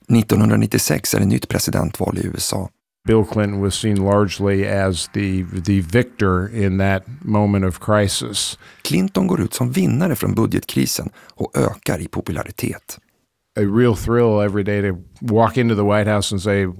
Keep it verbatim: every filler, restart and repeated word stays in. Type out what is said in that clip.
nittonhundranittiosex är det nytt presidentval i U S A. Bill Clinton was seen largely as the the victor in that moment of crisis. Clinton går ut som vinnare från budgetkrisen och ökar i popularitet. A real thrill every day to walk into the White House and say,